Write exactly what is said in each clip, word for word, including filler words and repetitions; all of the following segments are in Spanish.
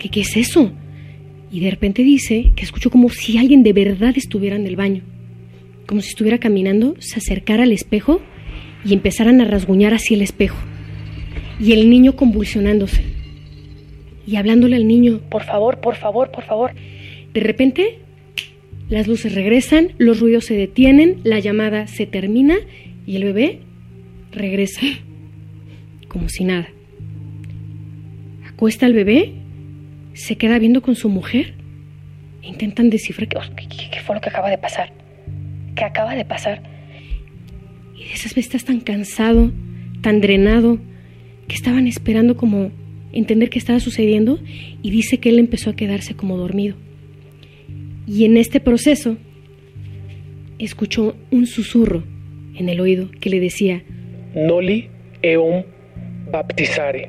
¿qué, qué es eso? Y de repente dice que escuchó como si alguien de verdad estuviera en el baño, como si estuviera caminando, se acercara al espejo y empezaran a rasguñar hacia el espejo. Y el niño convulsionándose y hablándole al niño, por favor, por favor, por favor. De repente, las luces regresan, los ruidos se detienen, la llamada se termina y el bebé regresa, como si nada. Acuesta al bebé, se queda viendo con su mujer e intentan descifrar qué, qué, qué fue lo que acaba de pasar. ¿Qué acaba de pasar? Y de esas veces estás tan cansado, tan drenado, que estaban esperando como entender qué estaba sucediendo, y dice que él empezó a quedarse como dormido. Y en este proceso escuchó un susurro en el oído que le decía: Noli eum baptizare.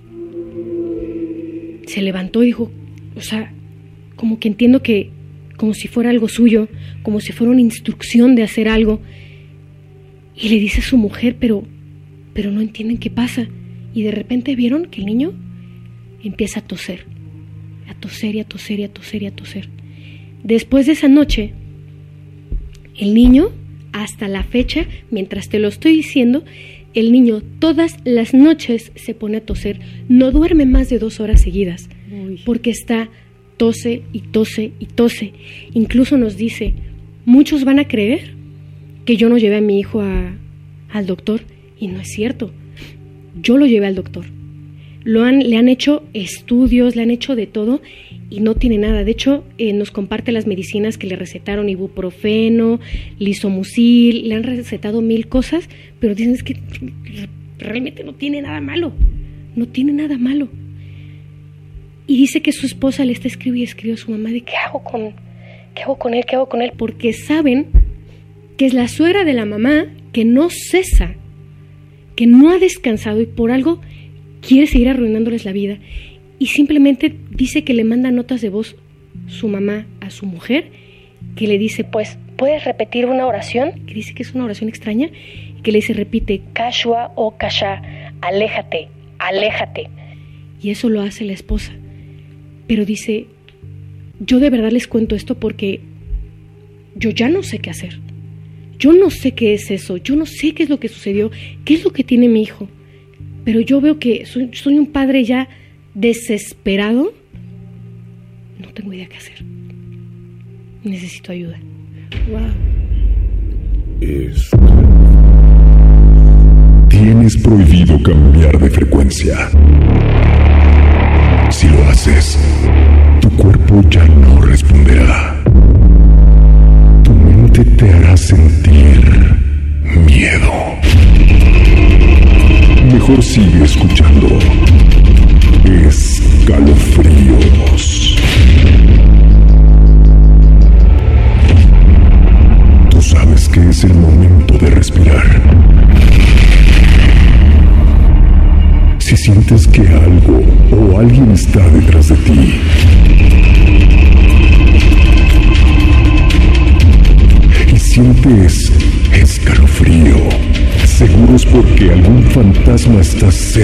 Se levantó y dijo, o sea, como que entiendo que, como si fuera algo suyo, como si fuera una instrucción de hacer algo. Y le dice a su mujer, pero, pero no entienden qué pasa. Y de repente vieron que el niño empieza a toser, a toser y a toser y a toser y a toser. Después de esa noche, el niño, hasta la fecha, mientras te lo estoy diciendo, el niño todas las noches se pone a toser. No duerme más de dos horas seguidas. Uy. Porque está tose y tose y tose. Incluso nos dice, muchos van a creer que yo no llevé a mi hijo a, al doctor, y no es cierto. Yo lo llevé al doctor. Lo han, le han hecho estudios, le han hecho de todo y no tiene nada. De hecho, eh, nos comparte las medicinas que le recetaron: ibuprofeno, lisomucil, le han recetado mil cosas, pero dicen es que realmente no tiene nada malo, no tiene nada malo. Y dice que su esposa le está escribiendo y escribió a su mamá de ¿qué hago con, qué hago con él, qué hago con él? Porque saben que es la suegra de la mamá que no cesa, que no ha descansado y por algo quiere seguir arruinándoles la vida. Y simplemente dice que le manda notas de voz su mamá a su mujer, que le dice, pues, ¿puedes repetir una oración? Que dice que es una oración extraña, y que le dice, repite, Kashua o Kasha, aléjate, aléjate. Y eso lo hace la esposa. Pero dice, yo de verdad les cuento esto porque yo ya no sé qué hacer. Yo no sé qué es eso, yo no sé qué es lo que sucedió, qué es lo que tiene mi hijo. Pero yo veo que soy, soy un padre ya desesperado. No tengo idea qué hacer. Necesito ayuda. Wow. Es... Tienes prohibido cambiar de frecuencia. Si lo haces, tu cuerpo ya no responderá. Tu mente te hará sentir miedo. Mejor sigue escuchando Escalofríos. Tú sabes que es el momento de respirar. Si sientes que algo o alguien está detrás de ti, y sientes escalofrío, seguro es porque algún fantasma está cerca.